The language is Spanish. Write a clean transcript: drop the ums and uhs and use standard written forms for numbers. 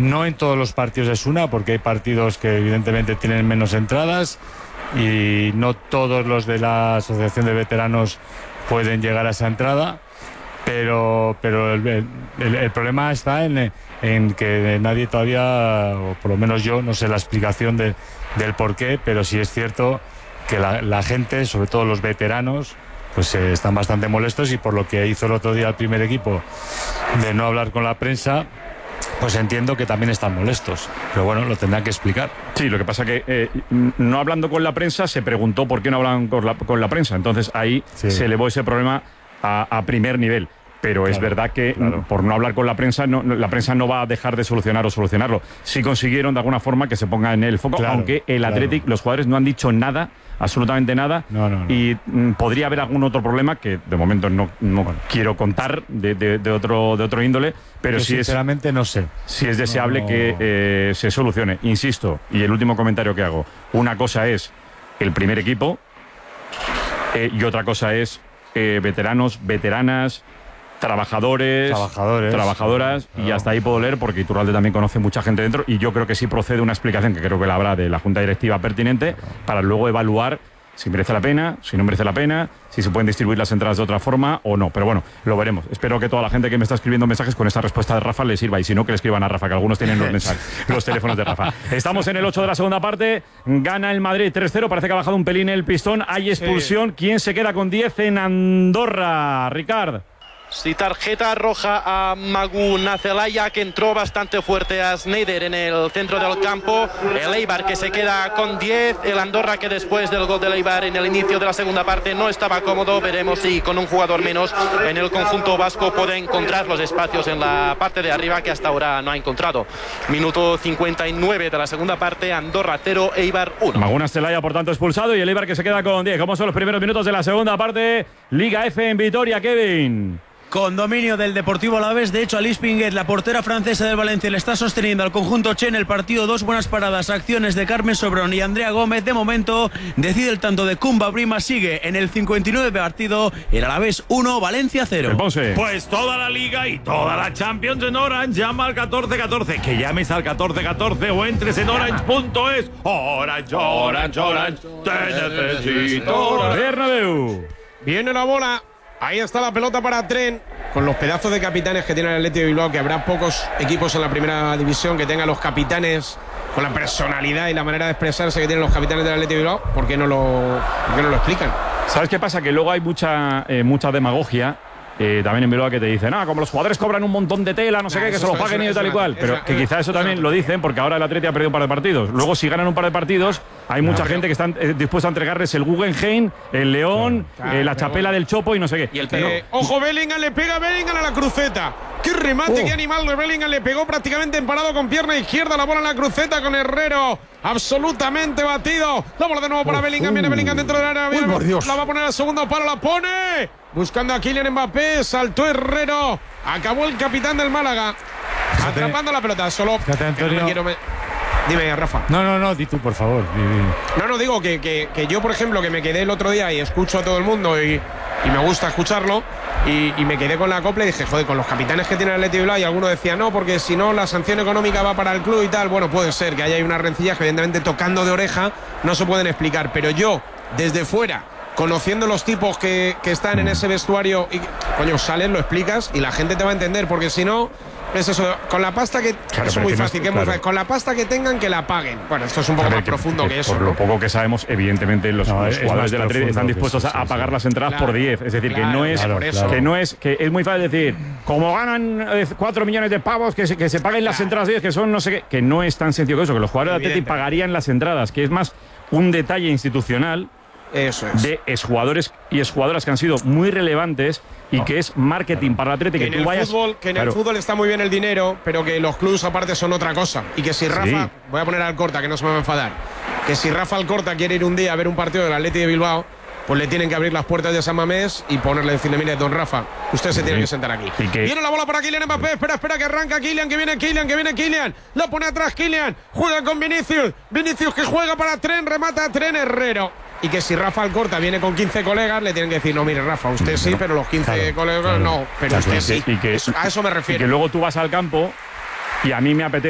No en todos los partidos es una, porque hay partidos que evidentemente tienen menos entradas y no todos los de la Asociación de Veteranos pueden llegar a esa entrada, pero el problema está en que nadie todavía, o por lo menos yo, no sé la explicación del por qué, pero sí es cierto que la gente, sobre todo los veteranos, pues están bastante molestos, y por lo que hizo el otro día el primer equipo de no hablar con la prensa, pues entiendo que también están molestos, pero bueno, lo tendrán que explicar. Sí, lo que pasa que no hablando con la prensa, se preguntó por qué no hablaban con la prensa, entonces ahí se elevó ese problema a primer nivel. Pero es verdad que por no hablar con la prensa no va a dejar de solucionarlo. Sí consiguieron de alguna forma que se ponga en el foco, aunque el Athletic, los jugadores no han dicho nada, absolutamente nada, y podría haber algún otro problema que de momento no quiero contar de otro índole, pero yo sinceramente no sé. Sí es deseable que se solucione. Insisto, y el último comentario que hago, una cosa es el primer equipo y otra cosa es veteranos, veteranas, trabajadoras, y hasta ahí puedo leer, porque Iturralde también conoce mucha gente dentro, y yo creo que sí procede una explicación, que creo que la habrá, de la Junta Directiva pertinente, para luego evaluar si merece la pena, si no merece la pena, si se pueden distribuir las entradas de otra forma o no. Pero bueno, lo veremos. Espero que toda la gente que me está escribiendo mensajes con esta respuesta de Rafa les sirva, y si no, que le escriban a Rafa, que algunos tienen los teléfonos de Rafa. Estamos en el 8 de la segunda parte, gana el Madrid 3-0, parece que ha bajado un pelín el pistón, hay expulsión. Sí. ¿Quién se queda con 10 en Andorra, Ricard? Sí, tarjeta roja a Magu Nacelaya, que entró bastante fuerte a Sneijder en el centro del campo. El Eibar que se queda con 10. El Andorra que después del gol del Eibar en el inicio de la segunda parte no estaba cómodo. Veremos si con un jugador menos en el conjunto vasco puede encontrar los espacios en la parte de arriba que hasta ahora no ha encontrado. Minuto 59 de la segunda parte, Andorra 0, Eibar 1. Magu Nacelaya, por tanto, expulsado, y el Eibar que se queda con 10. ¿Cómo son los primeros minutos de la segunda parte? Liga F en Vitoria, Kevin. Con dominio del Deportivo Alavés, de hecho Alice Pinguet, la portera francesa del Valencia, le está sosteniendo al conjunto Che en el partido. Dos buenas paradas, acciones de Carmen Sobrón y Andrea Gómez. De momento decide el tanto de Kumba Brima. Sigue en el 59 partido, el Alavés 1, Valencia 0. Pues toda la Liga y toda la Champions en Orange. Llama al 1414, que llames al 1414 o entres en orange.es. Orange, Orange, Orange, te necesito. Bernabéu. Viene la bola. Ahí está la pelota para Tren, con los pedazos de capitanes que tiene el Athletic de Bilbao, que habrá pocos equipos en la primera división que tengan los capitanes con la personalidad y la manera de expresarse que tienen los capitanes del Athletic de Bilbao. ¿Por qué no lo explican? ¿Sabes qué pasa? Que luego hay mucha demagogia también en Bilbao, que te dicen, como los jugadores cobran un montón de tela, no sé qué, que se lo paguen y tal y cual. Pero que quizá eso también lo dicen porque ahora el Athletic ha perdido un par de partidos. Luego, si ganan un par de partidos, hay mucha gente que está dispuesta a entregarles el Guggenheim, el León, la chapela del Chopo y no sé qué. Y el ojo, Bellingham, le pega Bellingham a la cruceta. ¡Qué remate, qué animal de Bellingham! Le pegó prácticamente emparado con pierna izquierda, la bola en la cruceta con Herrero. Absolutamente batido. La bola de nuevo para Bellingham. Viene Bellingham dentro del área. La va a poner al segundo palo. La pone. Buscando a Kylian Mbappé. Saltó Herrero. Acabó el capitán del Málaga. Atrapando la pelota. Solo. Dime, Rafa. No, di tú, por favor. No, digo que yo, por ejemplo, que me quedé el otro día y escucho a todo el mundo y me gusta escucharlo, y me quedé con la copla y dije, joder, con los capitanes que tiene el Athletic de Bilbao, y alguno decía, no, porque si no la sanción económica va para el club y tal. Bueno, puede ser que haya unas rencillas que evidentemente tocando de oreja no se pueden explicar, pero yo, desde fuera, conociendo los tipos que están en ese vestuario, y coño, sales, lo explicas y la gente te va a entender, porque si no, es eso, con la pasta que es muy fácil, con la pasta que tengan, que la paguen. Bueno, esto es un poco más profundo que eso. Por lo poco que sabemos, evidentemente los jugadores del Athletic están dispuestos a pagar las entradas por 10. Es decir, que es muy fácil decir, como ganan 4 millones de pavos, que se paguen las entradas 10, que son no sé qué, que no es tan sencillo que eso, que los jugadores del Athletic pagarían las entradas, que es más un detalle institucional. Eso es. De exjugadores y exjugadoras que han sido muy relevantes y que es marketing para el Athletic. Que en el fútbol está muy bien el dinero, pero que los clubes aparte son otra cosa. Y que si Rafa, voy a poner al Corta, que no se me va a enfadar, que si Rafa Alcorta quiere ir un día a ver un partido del Athletic de Bilbao, pues le tienen que abrir las puertas de San Mamés y ponerle, decirle, mire, don Rafa, usted se tiene que sentar aquí. Viene la bola para Kylian Mbappé, espera que arranca Kylian, que viene Kylian, la pone atrás Kylian, juega con Vinicius que juega para Tren, remata a Tren, Herrero. Y que si Rafa Alcorta viene con 15 colegas, le tienen que decir, no, mire, Rafa, usted sí, pero los 15 colegas no, pero usted sí. A eso me refiero. Y que luego tú vas al campo y a mí me apetece